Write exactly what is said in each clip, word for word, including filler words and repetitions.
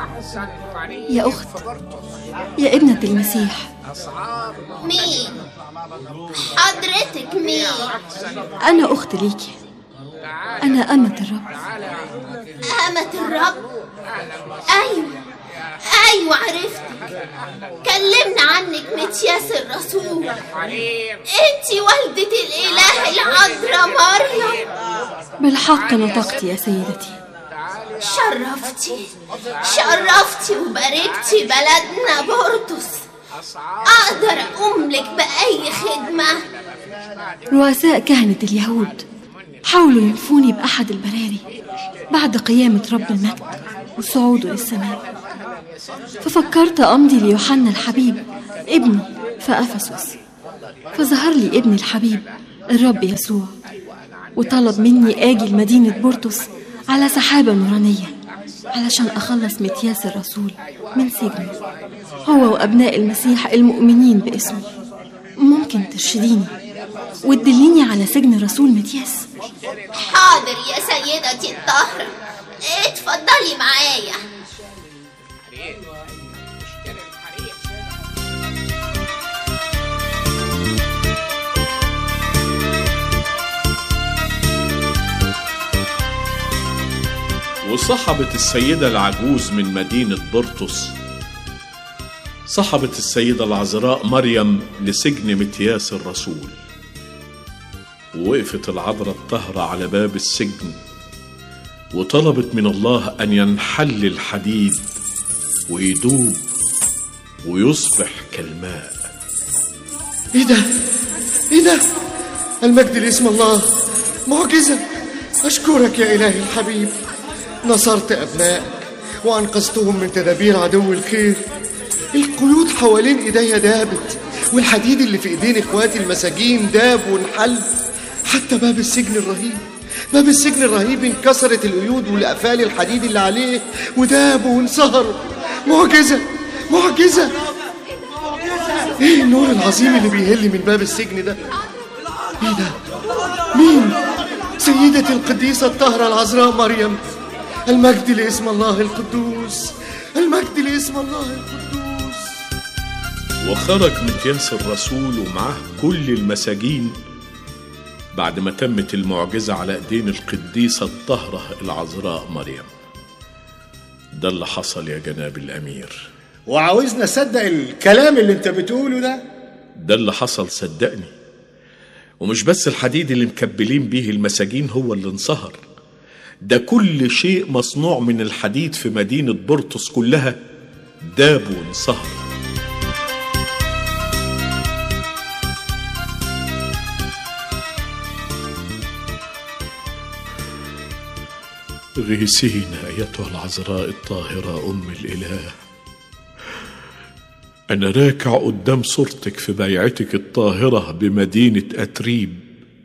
يا أخت، يا ابنة المسيح. مين حضرتك؟ مين؟ أنا أخت ليكي، أنا أمة الرب. أمة الرب؟ أيوة أيوة عرفتك، كلمنا عنك متياس الرسول. أنتي والدة الإله العذراء مريم. بالحق نطقت يا سيدتي. شرفتي شرفتي وباركتي بلدنا بورتوس. أقدر أقوملك بأي خدمة؟ رؤساء كهنة اليهود حاولوا ينفوني بأحد البراري بعد قيامة رب المجد وصعوده للسماء، ففكرت أمضي ليوحنا الحبيب ابني في أفسس، فظهر لي ابني الحبيب الرب يسوع وطلب مني آجي لمدينة بورتوس على سحابة نورانية علشان أخلص متياس الرسول من سجنه، هو وأبناء المسيح المؤمنين باسمه. ممكن ترشديني وتدليني على سجن الرسول متياس؟ حاضر يا سيدتي الطاهرة، اتفضلي معايا. وصحبت السيدة العجوز من مدينة بورتوس، صحبت السيدة العذراء مريم لسجن متياس الرسول، ووقفت العذراء الطاهرة على باب السجن وطلبت من الله أن ينحل الحديد ويدوب ويصبح كالماء. ايه ده؟ ايه ده؟ المجد لاسم الله، معجزة. أشكرك يا إلهي الحبيب، نصرت أبنائك وأنقذتهم من تدابير عدو الخير. القيود حوالين إيديا دابت، والحديد اللي في إيدين إخواتي المساجين داب وانحل. حتى باب السجن الرهيب، باب السجن الرهيب انكسرت القيود والأقفال الحديد اللي عليه وداب وانصهر. معجزة معجزة. ايه النور العظيم اللي بيهل من باب السجن ده؟ ايه ده؟ مين؟ سيدتي القديسة الطاهرة العذراء مريم. المجد لاسم الله القدوس، المجد لاسم الله القدوس. وخرج متياس الرسول ومعه كل المساجين بعد ما تمت المعجزة على ايدين القديسة الطاهرة العذراء مريم. ده اللي حصل يا جناب الأمير. وعاوزنا نصدق الكلام اللي انت بتقوله ده؟ ده اللي حصل صدقني. ومش بس الحديد اللي مكبلين بيه المساجين هو اللي انصهر، ده كل شيء مصنوع من الحديد في مدينة بورتوس كلها داب وانصهر. غيثينا أيتها العذراء الطاهرة أم الإله، أنا راكع قدام صورتك في بيعتك الطاهرة بمدينة أتريب.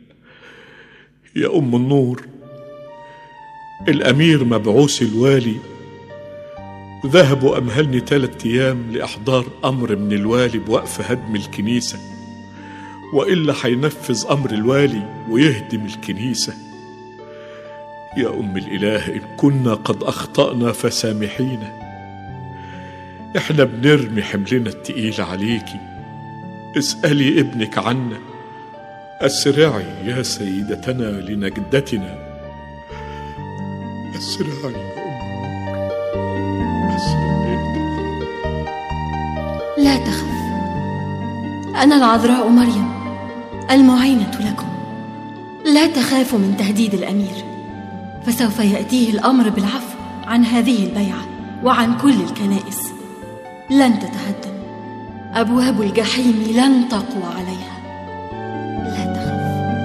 يا أم النور، الأمير مبعوث الوالي ذهب وأمهلني ثلاثة أيام لإحضار أمر من الوالي بوقف هدم الكنيسة، وإلا هينفذ أمر الوالي ويهدم الكنيسة. يا أم الإله، إن كنا قد أخطأنا فسامحينا، إحنا بنرمي حملنا التقيل عليكي. اسألي ابنك عنا، أسرعي يا سيدتنا لنجدتنا، أسرعي يا أم، أسرعي. لا تخف، أنا العذراء مريم المعينة لكم. لا تخافوا من تهديد الأمير، فسوف يأتيه الأمر بالعفو عن هذه البيعة وعن كل الكنائس. لن تتهدم، أبواب الجحيم لن تقوى عليها. لا تخف.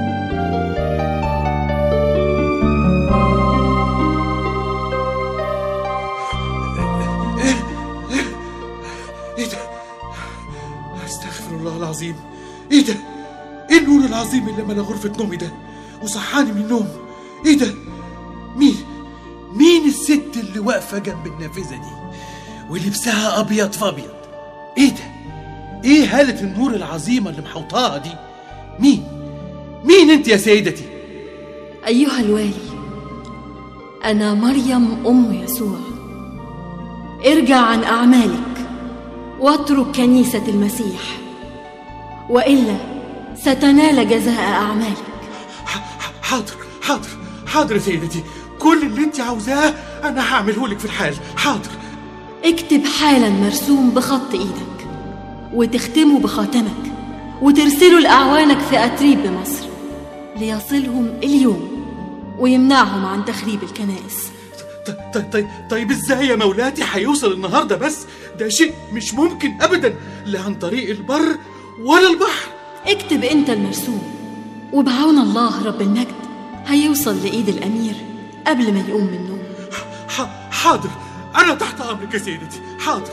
ايه ده؟ استغفر الله العظيم. ايه ده؟ ايه النور العظيم اللي ملا غرفة نومي ده وصحاني من النوم؟ ايه ده؟ مين؟ مين الست اللي واقفة جنب النافذة دي ولبسها أبيض فأبيض؟ ايه ده؟ ايه هالة النور العظيمة اللي محوطاها دي؟ مين؟ مين انت يا سيدتي؟ أيها الوالي، أنا مريم أم يسوع، ارجع عن أعمالك واترك كنيسة المسيح، وإلا ستنال جزاء أعمالك. حاضر حاضر حاضر يا سيدتي، كل اللي انت عاوزاه انا هعمله لك في الحال. حاضر. اكتب حالا مرسوم بخط ايدك وتختمه بخاتمك وترسله لأعوانك في أتريب بمصر ليصلهم اليوم ويمنعهم عن تخريب الكنائس. طيب طيب طيب ازاي يا مولاتي هيوصل النهارده؟ بس ده شيء مش ممكن ابدا، لا عن طريق البر ولا البحر. اكتب انت المرسوم وبعون الله رب المجد هيوصل لإيد الأمير قبل ما يقوم من النوم. حاضر، أنا تحت أمرك يا سيدتي. حاضر.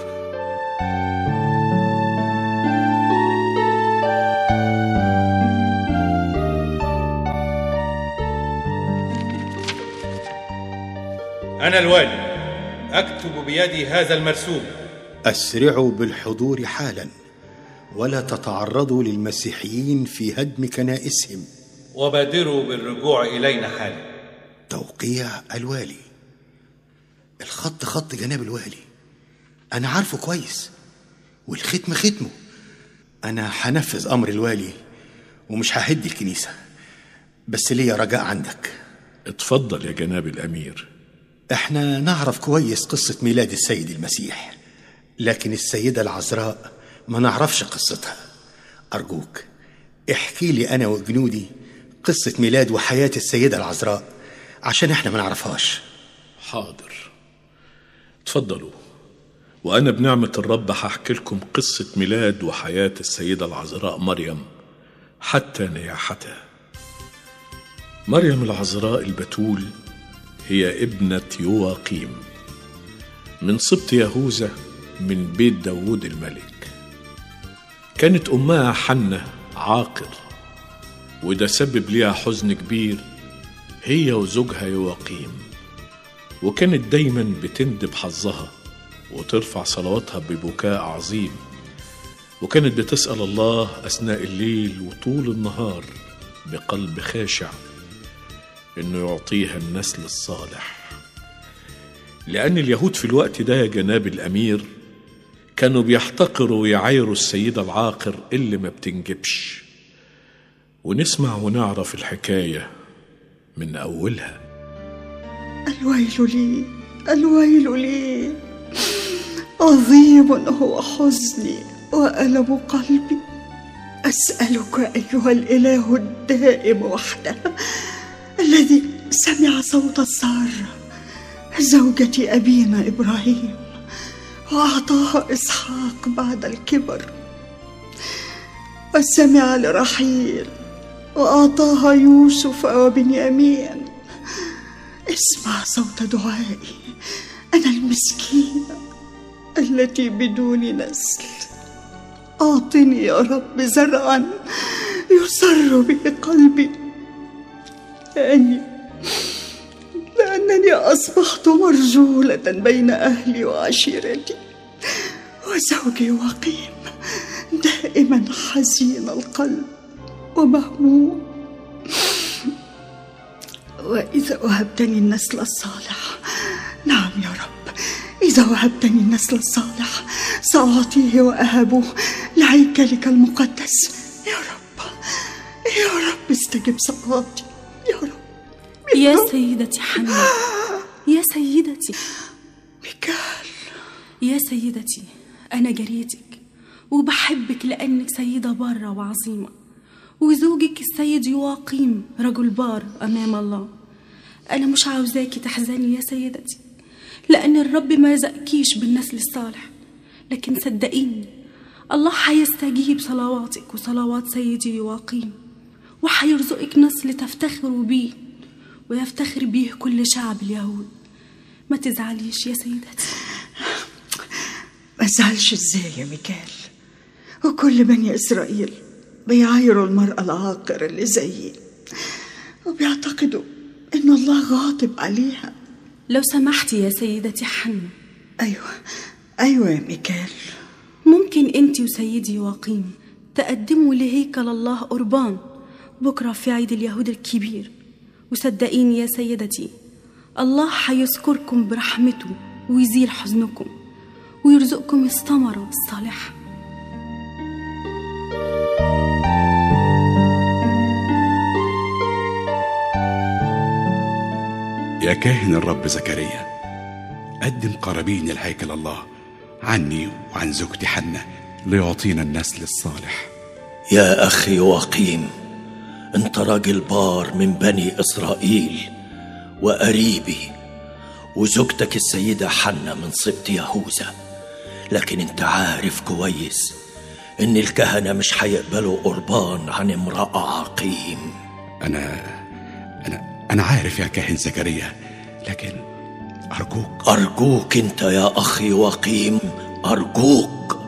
أنا الوالي أكتب بيدي هذا المرسوم. أسرعوا بالحضور حالا ولا تتعرضوا للمسيحيين في هدم كنائسهم، وبادروا بالرجوع إلينا حالا. توقيع الوالي. الخط خط جناب الوالي، أنا عارفه كويس، والختم ختمه. أنا هنفذ أمر الوالي ومش ههد الكنيسة، بس ليا رجاء عندك. اتفضل يا جناب الأمير. احنا نعرف كويس قصة ميلاد السيد المسيح، لكن السيدة العذراء ما نعرفش قصتها. أرجوك احكي لي أنا وجنودي قصة ميلاد وحياة السيدة العذراء عشان احنا ما نعرفهاش. حاضر، اتفضلوا، وأنا بنعمة الرب هحكي لكم قصة ميلاد وحياة السيدة العذراء مريم حتى نياحتها. مريم العذراء البتول هي ابنة يواقيم من سبط يهوذا من بيت داوود الملك. كانت أمها حنة عاقر، وده سبب ليها حزن كبير هي وزوجها يواقيم، وكانت دايما بتندب حظها وترفع صلواتها ببكاء عظيم، وكانت بتسأل الله أثناء الليل وطول النهار بقلب خاشع إنه يعطيها النسل الصالح. لأن اليهود في الوقت ده يا جناب الأمير كانوا بيحتقروا ويعايروا السيدة العاقر اللي ما بتنجبش. ونسمع ونعرف الحكاية من أولها. الويل لي، الويل لي، عظيم هو حزني وألم قلبي. أسألك أيها الإله الدائم وحده الذي سمع صوت السارة زوجة أبينا إبراهيم وأعطاها إسحاق بعد الكبر، وسمع لرحيل وأعطاها يوسف وبنيامين. اسمع صوت دعائي أنا المسكينة التي بدون نسل. أعطني يا رب زرعا يسر به قلبي، لأني لأنني أصبحت مرجولة بين أهلي وعشيرتي، وزوجي وقيم دائما حزين القلب ومهموم. وإذا وهبتني النسل الصالح، نعم يا رب، إذا وهبتني النسل الصالح سأعطيه وأهبه لهيكلك المقدس. يا رب يا رب استجب صلاتي يا رب. يا سيدتي حنة، يا سيدتي ميكال، يا سيدتي أنا جريتك وبحبك لأنك سيدة بارة وعظيمة، وزوجك السيد يواقيم رجل بار أمام الله. أنا مش عاوزاكي تحزني يا سيدتي، لأن الرب ما رزقكيش بالنسل الصالح، لكن صدقيني الله هيستجيب صلواتك وصلوات سيدي يواقيم، وهيرزقك نسل تفتخروا بيه ويفتخر بيه كل شعب اليهود. ما تزعليش يا سيدتي. ما ازعلش ازاي يا ميكال؟ وكل بني إسرائيل بيعايروا المرأة العاقر اللي زيي، وبيعتقدوا إن الله غاضب عليها. لو سمحتي يا سيدتي حنة. أيوة أيوة يا ميكال، ممكن أنت وسيدي يواقيم تقدموا لهيكل الله قربان بكرة في عيد اليهود الكبير، وصدقيني يا سيدتي الله هيذكركم برحمته ويزيل حزنكم، ويرزقكم الثمرة الصالحة. يا كاهن الرب زكريا، قدم قرابين الهيكل الله عني وعن زوجتي حنة ليعطينا النسل الصالح. يا أخي يواقيم، أنت راجل بار من بني إسرائيل وقريبي، وزوجتك السيدة حنة من سبط يهوذا، لكن أنت عارف كويس إن الكهنة مش هيقبلوا قربان عن امرأة عقيم. أنا أنا أنا عارف يا كاهن زكريا، لكن أرجوك أرجوك أنت يا أخي يواقيم، أرجوك